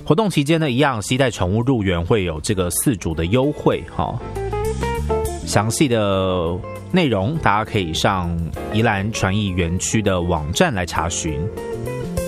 活动期间呢，一样携带宠物入园会有这个4组的优惠哈。详细的内容大家可以上宜兰传艺园区的网站来查询。